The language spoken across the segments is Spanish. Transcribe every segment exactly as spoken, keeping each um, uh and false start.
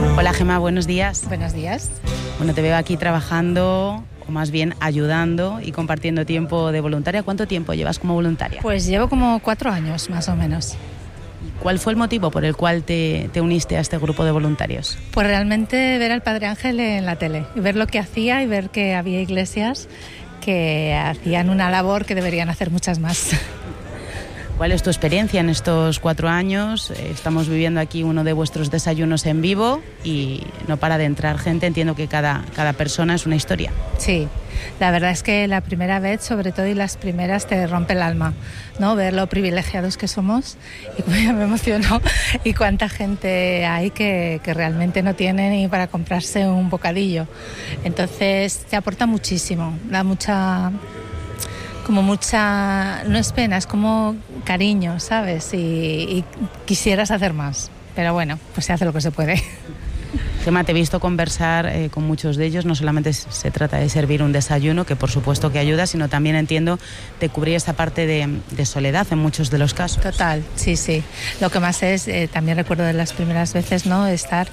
Hola Gemma, buenos días. Buenos días. Bueno, te veo aquí trabajando, o más bien ayudando y compartiendo tiempo de voluntaria. ¿Cuánto tiempo llevas como voluntaria? Pues llevo como cuatro años, más o menos. ¿Cuál fue el motivo por el cual te, te uniste a este grupo de voluntarios? Pues realmente ver al Padre Ángel en la tele, y ver lo que hacía y ver que había iglesias que hacían una labor que deberían hacer muchas más. ¿Cuál es tu experiencia en estos cuatro años? Estamos viviendo aquí uno de vuestros desayunos en vivo y no para de entrar gente. Entiendo que cada, cada persona es una historia. Sí, la verdad es que la primera vez, sobre todo, y las primeras te rompe el alma, ¿no? Ver lo privilegiados que somos, y como ya me emocionó, y cuánta gente hay que, que realmente no tiene ni para comprarse un bocadillo. Entonces te aporta muchísimo, da mucha... como mucha, no es pena, es como cariño, ¿sabes? Y, y quisieras hacer más, pero bueno, pues se hace lo que se puede. Gemma, te he visto conversar eh, con muchos de ellos. No solamente se trata de servir un desayuno, que por supuesto que ayuda, sino también entiendo de cubrir esa parte de, de soledad en muchos de los casos. Total, sí, sí. Lo que más es, eh, también recuerdo de las primeras veces, ¿no? Estar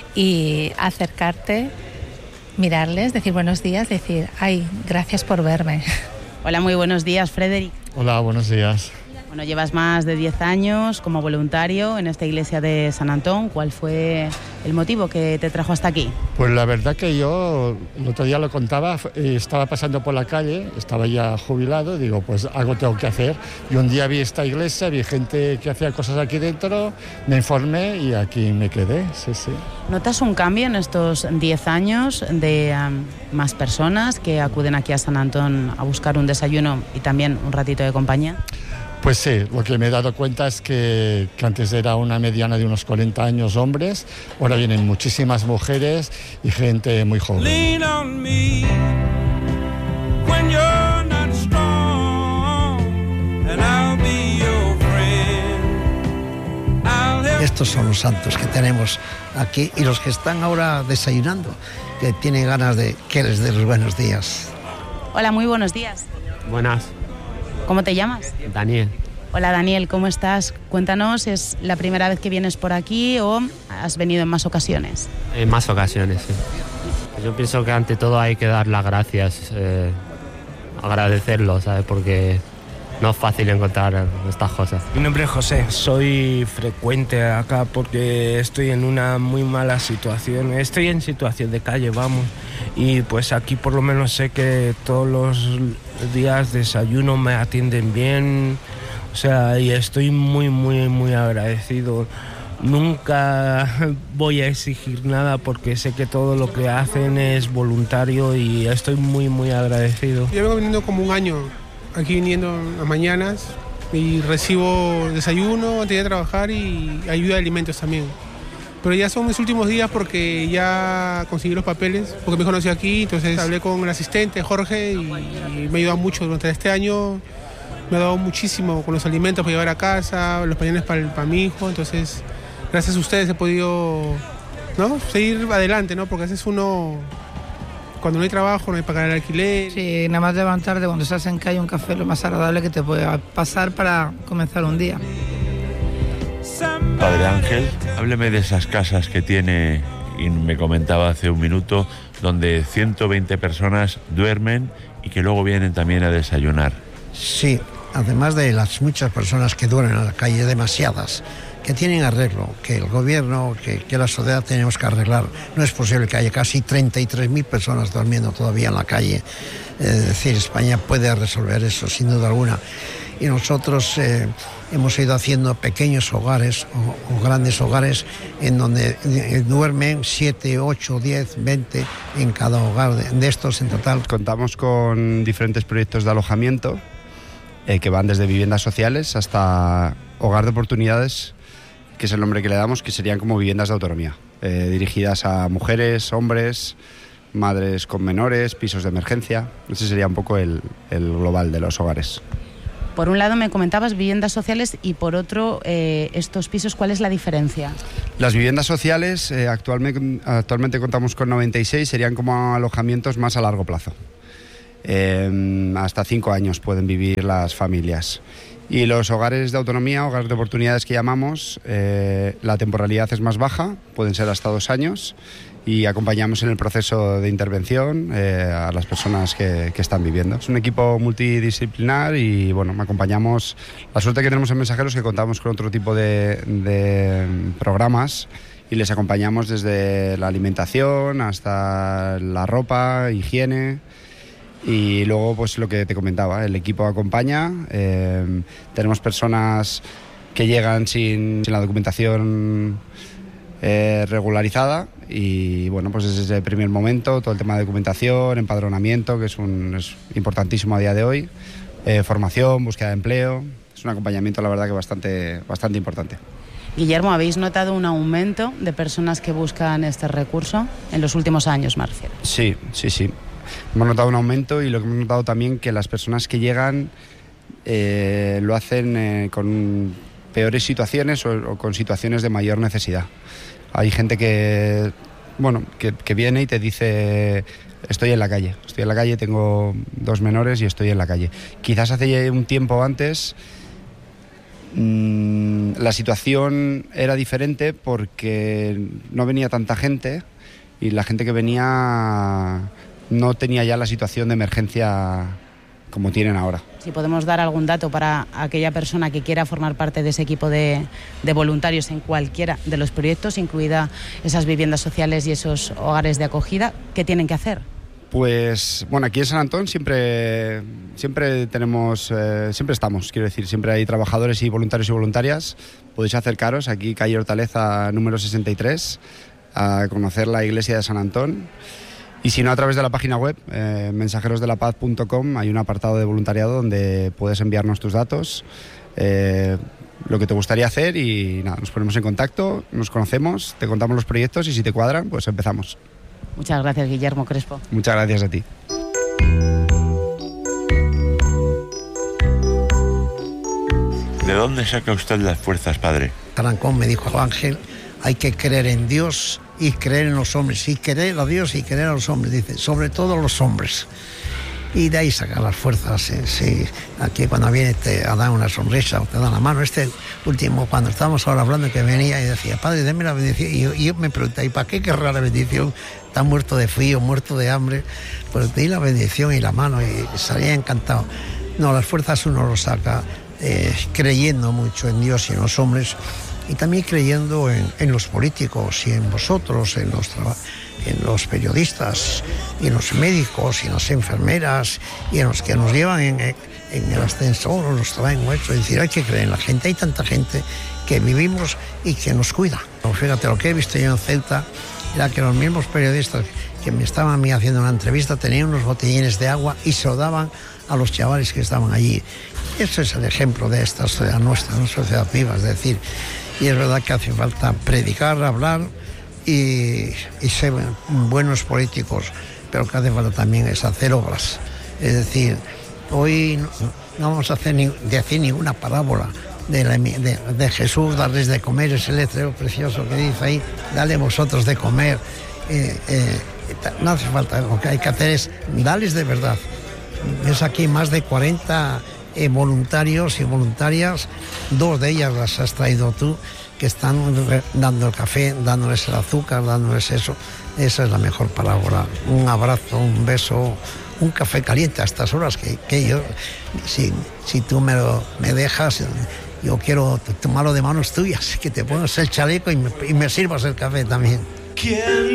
y acercarte, mirarles, decir buenos días, decir, ay, gracias por verme. Hola, muy buenos días, Frederic. Hola, buenos días. Bueno, llevas más de diez años como voluntario en esta iglesia de San Antón. ¿Cuál fue el motivo que te trajo hasta aquí? Pues la verdad que yo, el otro día lo contaba, estaba pasando por la calle, estaba ya jubilado, digo, pues algo tengo que hacer. Y un día vi esta iglesia, vi gente que hacía cosas aquí dentro, me informé y aquí me quedé, sí, sí. ¿Notas un cambio en estos diez años de um, más personas que acuden aquí a San Antón a buscar un desayuno y también un ratito de compañía? Pues sí, lo que me he dado cuenta es que, que antes era una mediana de unos cuarenta años hombres, ahora vienen muchísimas mujeres y gente muy joven. Estos son los santos que tenemos aquí y los que están ahora desayunando, que tienen ganas de que les dé los buenos días. Hola, muy buenos días. Buenas. ¿Cómo te llamas? Daniel. Hola Daniel, ¿cómo estás? Cuéntanos, ¿es la primera vez que vienes por aquí o has venido en más ocasiones? En más ocasiones, sí. Yo pienso que ante todo hay que dar las gracias, eh, agradecerlo, ¿sabes? Porque no es fácil encontrar estas cosas. Mi nombre es José, soy frecuente acá porque estoy en una muy mala situación. Estoy en situación de calle, vamos. Y pues aquí por lo menos sé que todos los días desayuno, me atienden bien. O sea, y estoy muy, muy, muy agradecido. Nunca voy a exigir nada porque sé que todo lo que hacen es voluntario y estoy muy, muy agradecido. Yo vengo viniendo como un año, aquí viniendo a las mañanas y recibo desayuno antes de trabajar y ayuda de alimentos también. Pero ya son mis últimos días porque ya conseguí los papeles, porque me conocí aquí, entonces hablé con el asistente Jorge y, y me ha ayudado mucho durante este año. Me ha dado muchísimo con los alimentos para llevar a casa, los pañales para, para mi hijo, entonces gracias a ustedes he podido, ¿no?, seguir adelante, ¿no? Porque a veces uno, cuando no hay trabajo, no hay para pagar el alquiler. Sí, nada más levantarte cuando estás en calle, un café es lo más agradable que te puede pasar para comenzar un día. Padre Ángel, hábleme de esas casas que tiene, y me comentaba hace un minuto, donde ciento veinte personas duermen y que luego vienen también a desayunar. Sí, además de las muchas personas que duermen en la calle, demasiadas, que tienen arreglo, que el gobierno, que, que la sociedad tenemos que arreglar. No es posible que haya casi treinta y tres mil personas durmiendo todavía en la calle. Es decir, España puede resolver eso, sin duda alguna. Y nosotros eh, hemos ido haciendo pequeños hogares o, o grandes hogares en donde eh, duermen siete, ocho, diez, veinte en cada hogar de, de estos en total. Contamos con diferentes proyectos de alojamiento eh, que van desde viviendas sociales hasta hogar de oportunidades, que es el nombre que le damos, que serían como viviendas de autonomía, eh, dirigidas a mujeres, hombres, madres con menores, pisos de emergencia. Ese sería un poco el, el global de los hogares. Por un lado me comentabas viviendas sociales y por otro eh, estos pisos, ¿cuál es la diferencia? Las viviendas sociales, eh, actualmente, actualmente contamos con noventa y seis, serían como alojamientos más a largo plazo. Eh, hasta cinco años pueden vivir las familias. Y los hogares de autonomía, hogares de oportunidades que llamamos, eh, la temporalidad es más baja, pueden ser hasta dos años, y acompañamos en el proceso de intervención eh, a las personas que, que están viviendo. Es un equipo multidisciplinar y bueno, acompañamos. La suerte que tenemos en Mensajeros es que contamos con otro tipo de, de programas y les acompañamos desde la alimentación hasta la ropa, higiene. Y luego, pues lo que te comentaba, el equipo acompaña, eh, tenemos personas que llegan sin, sin la documentación eh, regularizada y bueno, pues desde el primer momento todo el tema de documentación, empadronamiento, que es, un, es importantísimo a día de hoy, eh, formación, búsqueda de empleo, es un acompañamiento la verdad que bastante, bastante importante. Guillermo, ¿habéis notado un aumento de personas que buscan este recurso en los últimos años, me refiero? Sí, sí, sí. Hemos notado un aumento y lo que hemos notado también que las personas que llegan eh, lo hacen eh, con peores situaciones o, o con situaciones de mayor necesidad. Hay gente que, bueno, que, que viene y te dice estoy en la calle, estoy en la calle, tengo dos menores y estoy en la calle. Quizás hace un tiempo antes mmm, la situación era diferente porque no venía tanta gente y la gente que venía no tenía ya la situación de emergencia como tienen ahora. Si podemos dar algún dato para aquella persona que quiera formar parte de ese equipo de, de voluntarios en cualquiera de los proyectos, incluida esas viviendas sociales y esos hogares de acogida, ¿qué tienen que hacer? Pues bueno, aquí en San Antón siempre, siempre tenemos, eh, siempre estamos, quiero decir, siempre hay trabajadores y voluntarios y voluntarias. Podéis acercaros aquí, calle Hortaleza número sesenta y tres, a conocer la iglesia de San Antón. Y si no, a través de la página web, eh, mensajeros de la paz punto com, hay un apartado de voluntariado donde puedes enviarnos tus datos, eh, lo que te gustaría hacer y nada, nos ponemos en contacto, nos conocemos, te contamos los proyectos y si te cuadran, pues empezamos. Muchas gracias, Guillermo Crespo. Muchas gracias a ti. ¿De dónde saca usted las fuerzas, padre? Tarancón me dijo Ángel, hay que creer en Dios y creer en los hombres, y querer a Dios y querer a los hombres, dice, sobre todo los hombres. Y de ahí sacar las fuerzas. Eh, sí. Aquí cuando viene te dan una sonrisa o te dan la mano. Este último, cuando estábamos ahora hablando, que venía y decía, padre, déme la bendición. Y yo, y yo me pregunté, ¿y para qué querrá la bendición? Está muerto de frío, muerto de hambre. Pues te di la bendición y la mano y salía encantado. No, las fuerzas uno lo saca eh, creyendo mucho en Dios y en los hombres. Y también creyendo en, en los políticos y en vosotros, en los, en los periodistas, y en los médicos, y en las enfermeras, y en los que nos llevan en, en el ascensor o nos traen muertos. Es decir, hay que creer en la gente. Hay tanta gente que vivimos y que nos cuida. Fíjate, lo que he visto yo en Ceuta era que los mismos periodistas que me estaban a mí haciendo una entrevista tenían unos botellines de agua y se lo daban a los chavales que estaban allí. Eso es el ejemplo de esta sociedad nuestra, una sociedad viva, es decir... Y es verdad que hace falta predicar, hablar y, y ser buenos políticos, pero que hace falta también es hacer obras. Es decir, hoy no, no vamos a hacer ni, decir ninguna parábola de, la, de, de Jesús, darles de comer, ese letrero precioso que dice ahí, dale vosotros de comer. Eh, eh, no hace falta, lo que hay que hacer es darles de verdad. Es aquí más de cuarenta... Eh, voluntarios y voluntarias, dos de ellas las has traído tú, que están dando el café, dándoles el azúcar, dándoles eso. Esa es la mejor parábola. Un abrazo, un beso, un café caliente a estas horas que, que yo, si, si tú me, lo, me dejas, yo quiero tomarlo de manos tuyas, que te pongas el chaleco y me, y me sirvas el café también. ¿Quién